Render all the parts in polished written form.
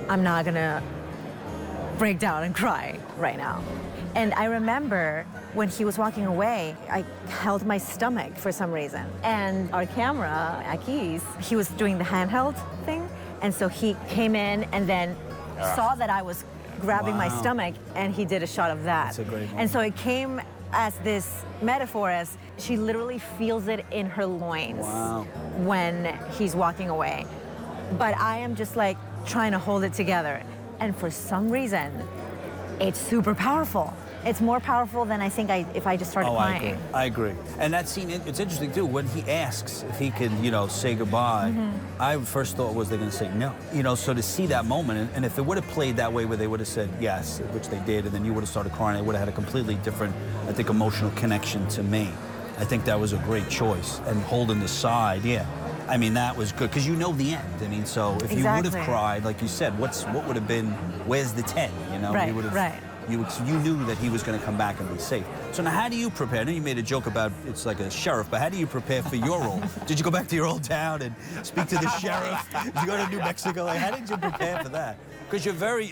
I'm not gonna break down and cry right now. And I remember when he was walking away, I held my stomach for some reason. And our camera, Akis, he was doing the handheld thing. And so he came in and then saw that I was grabbing my stomach, and he did a shot of that. That's a great moment. And so it came as this metaphor, as she literally feels it in her loins when he's walking away. But I am just like trying to hold it together. And for some reason, it's super powerful. It's more powerful than I think if I just started crying. I agree. And that scene, it's interesting too, when he asks if he can, you know, say goodbye, I first thought was they're gonna say no. You know, so to see that moment, and if it would have played that way where they would have said yes, which they did, and then you would have started crying, it would have had a completely different, I think, emotional connection to me. I think that was a great choice. And holding the side, I mean, that was good, because you know the end. I mean, so if you would have cried, like you said, what would have been, where's the 10, you know? Right, you would have, right. You knew that he was going to come back and be safe. So now how do you prepare? I know you made a joke about it's like a sheriff, but how do you prepare for your role? Did you go back to your old town and speak to the sheriff? Did you go to New Mexico? Like, how did you prepare for that? Because you're very,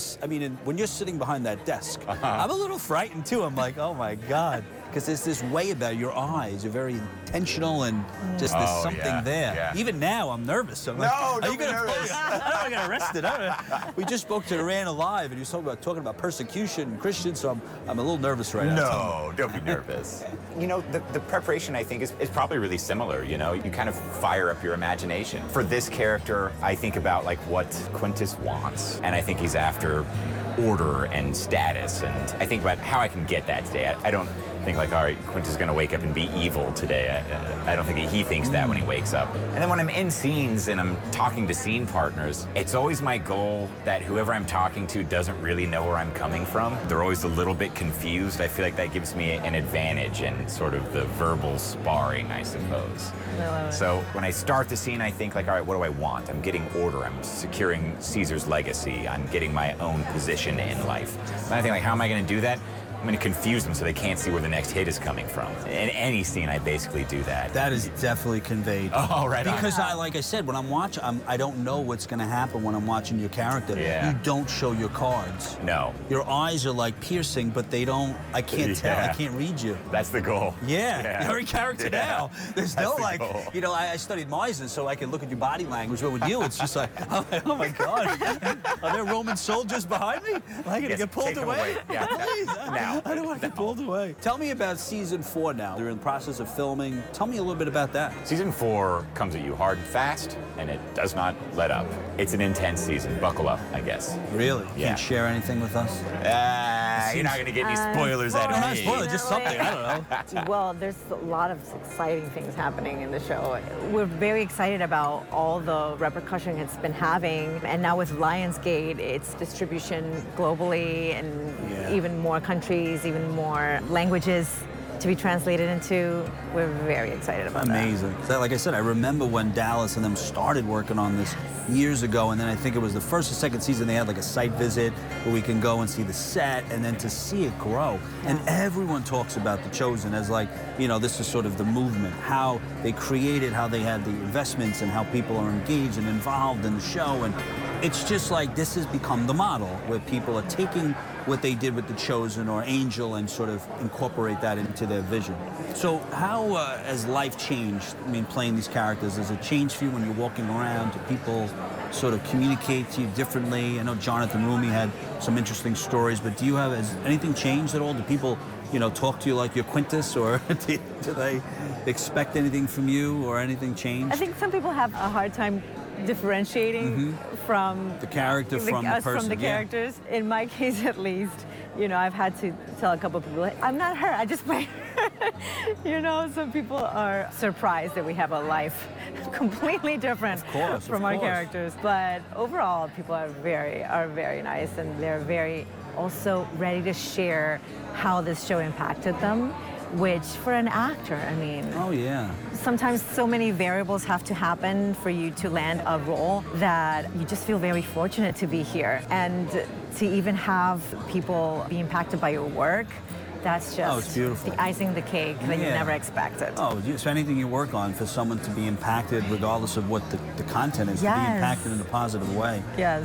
when you're sitting behind that desk, I'm a little frightened too. I'm like, oh my God. Because there's this way about your eyes. You're very intentional, and just there's something there. Yeah. Even now, I'm nervous. I'm like, No, are you don't be gonna nervous. I don't get arrested. We just spoke to Iran Alive, and he was talking about persecution and Christians, so I'm a little nervous right now. No, don't be nervous. You know, the preparation, I think, is probably really similar, you know? You kind of fire up your imagination. For this character, I think about, like, what Quintus wants, and I think he's after order and status, and I think about how I can get that today. I don't think like, all right, Quintus is going to wake up and be evil today. I don't think he thinks that when he wakes up. And then when I'm in scenes and I'm talking to scene partners, it's always my goal that whoever I'm talking to doesn't really know where I'm coming from. They're always a little bit confused. I feel like that gives me an advantage in sort of the verbal sparring, I suppose. So when I start the scene, I think like, all right, what do I want? I'm getting order. I'm securing Caesar's legacy. I'm getting my own position in life. And I think like, how am I going to do that? I'm going to confuse them so they can't see where the next hit is coming from. In any scene, I basically do that. That is definitely conveyed. Oh, right on. Because like I said, when I'm watching, I don't know what's going to happen when I'm watching your character. Yeah. You don't show your cards. No. Your eyes are like piercing, but they don't, I can't tell, I can't read you. That's the goal. Yeah, you're a character now. There's no the like, goal. you know, I studied Meisen, so I can look at your body language, but with you, it's just like, oh my God, are there Roman soldiers behind me? Am I going to get pulled take them away? Yeah. Please, Now. I don't want to get pulled away. Tell me about season 4 now. They're in the process of filming. Tell me a little bit about that. Season 4 comes at you hard and fast, and it does not let up. It's an intense season. Buckle up, I guess. Really? Yeah. Can't share anything with us? You're not going to get any spoilers out of Not me. spoiler, just something. I don't know. Well, there's a lot of exciting things happening in the show. We're very excited about all the repercussion it's been having. And now with Lionsgate, its distribution globally and even more countries, even more languages to be translated into. We're very excited about that. Amazing. So, like I said, I remember when Dallas and them started working on this years ago, and then I think it was the first or second season they had like a site visit where we can go and see the set, and then to see it grow. And everyone talks about The Chosen as like, you know, this is sort of the movement, how they created, how they had the investments, and how people are engaged and involved in the show. And it's just like this has become the model where people are taking what they did with The Chosen or Angel and sort of incorporate that into their vision. So how has life changed, I mean, playing these characters? Does it change for you when you're walking around? Do people sort of communicate to you differently? I know Jonathan Rumi had some interesting stories, but has anything changed at all? Do people, you know, talk to you like you're Quintus, or do they expect anything from you, or anything change? I think some people have a hard time differentiating from the character from the person. From the characters. In my case, at least, you know, I've had to tell a couple of people, I'm not her, I just play her. You know, some people are surprised that we have a life completely different from our characters. But overall, people are very nice, and they're very also ready to share how this show impacted them. Which, for an actor, I mean... Oh, yeah. Sometimes so many variables have to happen for you to land a role that you just feel very fortunate to be here. And to even have people be impacted by your work, that's just it's beautiful. The icing on the cake that you never expected. Oh, so anything you work on, for someone to be impacted, regardless of what the content is, to be impacted in a positive way. Yes.